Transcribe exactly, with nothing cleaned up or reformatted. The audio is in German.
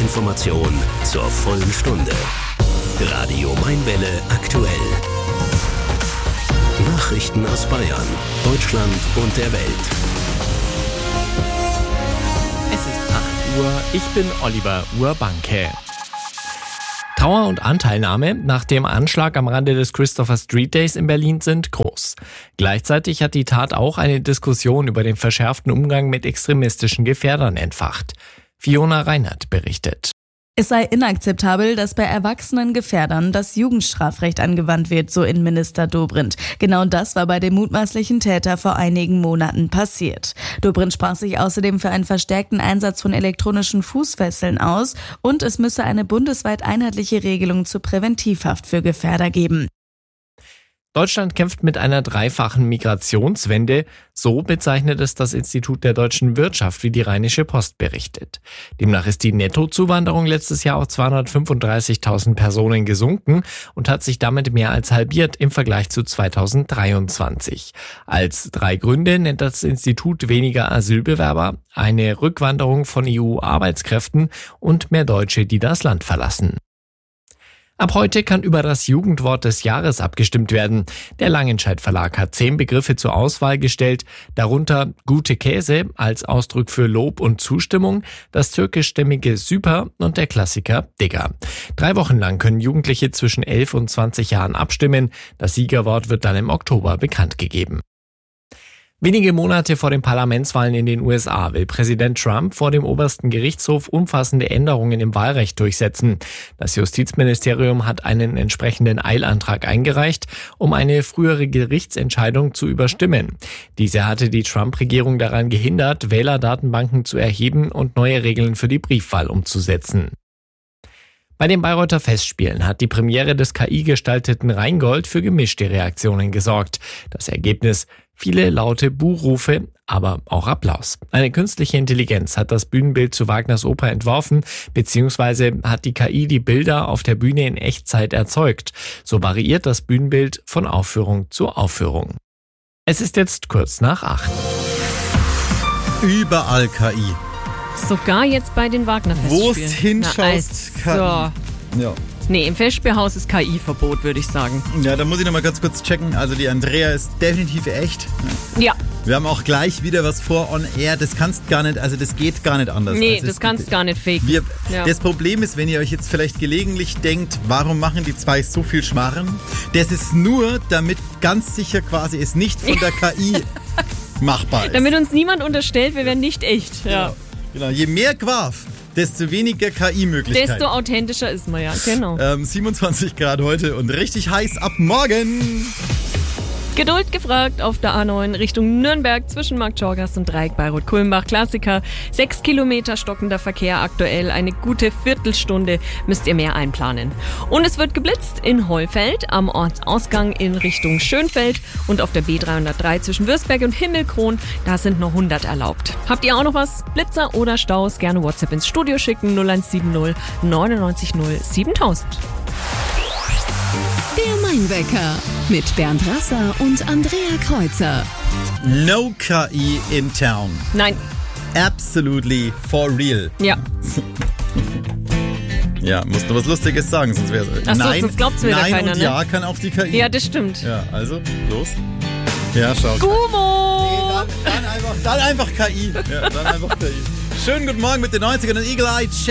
Information zur vollen Stunde. Radio Mainwelle aktuell. Nachrichten aus Bayern, Deutschland und der Welt. Es ist acht Uhr, ich bin Oliver Urbanke. Trauer und Anteilnahme nach dem Anschlag am Rande des Christopher Street Days in Berlin sind groß. Gleichzeitig hat die Tat auch eine Diskussion über den verschärften Umgang mit extremistischen Gefährdern entfacht. Fiona Reinhardt berichtet. Es sei inakzeptabel, dass bei erwachsenen Gefährdern das Jugendstrafrecht angewandt wird, so Innenminister Dobrindt. Genau das war bei dem mutmaßlichen Täter vor einigen Monaten passiert. Dobrindt sprach sich außerdem für einen verstärkten Einsatz von elektronischen Fußfesseln aus und es müsse eine bundesweit einheitliche Regelung zur Präventivhaft für Gefährder geben. Deutschland kämpft mit einer dreifachen Migrationswende, so bezeichnet es das Institut der deutschen Wirtschaft, wie die Rheinische Post berichtet. Demnach ist die Nettozuwanderung letztes Jahr auf zweihundertfünfunddreißigtausend Personen gesunken und hat sich damit mehr als halbiert im Vergleich zu zweitausenddreiundzwanzig. Als drei Gründe nennt das Institut weniger Asylbewerber, eine Rückwanderung von E U-Arbeitskräften und mehr Deutsche, die das Land verlassen. Ab heute kann über das Jugendwort des Jahres abgestimmt werden. Der Langenscheidt Verlag hat zehn Begriffe zur Auswahl gestellt, darunter gute Käse als Ausdruck für Lob und Zustimmung, das türkischstämmige Süper und der Klassiker Digger. Drei Wochen lang können Jugendliche zwischen elf und zwanzig Jahren abstimmen. Das Siegerwort wird dann im Oktober bekannt gegeben. Wenige Monate vor den Parlamentswahlen in den U S A will Präsident Trump vor dem obersten Gerichtshof umfassende Änderungen im Wahlrecht durchsetzen. Das Justizministerium hat einen entsprechenden Eilantrag eingereicht, um eine frühere Gerichtsentscheidung zu überstimmen. Diese hatte die Trump-Regierung daran gehindert, Wählerdatenbanken zu erheben und neue Regeln für die Briefwahl umzusetzen. Bei den Bayreuther Festspielen hat die Premiere des K I-gestalteten Rheingold für gemischte Reaktionen gesorgt. Das Ergebnis: viele laute Buhrufe, aber auch Applaus. Eine künstliche Intelligenz hat das Bühnenbild zu Wagners Oper entworfen, beziehungsweise hat die K I die Bilder auf der Bühne in Echtzeit erzeugt. So variiert das Bühnenbild von Aufführung zu Aufführung. Es ist jetzt kurz nach acht. Überall K I. Sogar jetzt bei den Wagner-Festspielen. Wo es hinschaust, Na, also. K I. Ja. Nee, im Festspielhaus ist K I-Verbot, würde ich sagen. Ja, da muss ich noch mal ganz kurz checken. Also die Andrea ist definitiv echt. Ja. Wir haben auch gleich wieder was vor on air. Das kannst gar nicht, also das geht gar nicht anders. Nee, also das kannst gar nicht faken. Wir, ja. Das Problem ist, wenn ihr euch jetzt vielleicht gelegentlich denkt, warum machen die zwei so viel Schmarren? Das ist nur, damit ganz sicher quasi es nicht von der K I machbar ist. Damit uns niemand unterstellt, wir wären nicht echt. Ja. Genau. Genau. Je mehr Quaff, desto weniger K I-Möglichkeiten. Desto authentischer ist man ja, genau. Ähm, siebenundzwanzig Grad heute und richtig heiß ab morgen. Geduld gefragt auf der A neun Richtung Nürnberg zwischen Marktschorgast und Dreieck Bayreuth-Kulmbach. Klassiker. Sechs Kilometer stockender Verkehr aktuell. Eine gute Viertelstunde müsst ihr mehr einplanen. Und es wird geblitzt in Heufeld, am Ortsausgang in Richtung Schönfeld und auf der B dreihundertdrei zwischen Würzberg und Himmelkron. Da sind noch hundert erlaubt. Habt ihr auch noch was? Blitzer oder Staus? Gerne WhatsApp ins Studio schicken. null eins sieben null neun neun null siebentausend. Der Mainwecker mit Bernd Rasser und Andrea Kreuzer. No K I in town. Nein. Absolutely for real. Ja. Ja, musst du was Lustiges sagen, sonst wäre es. Ach so, Nein, sonst glaubt's mir nein keiner, und ne? ja kann auch die K I. Ja, das stimmt. Ja, also, los. Ja, schau. Gumo! Nee, dann, dann, einfach, dann einfach K I. Ja, dann einfach K I. Schönen guten Morgen mit den neunzigern und Eagle Eye.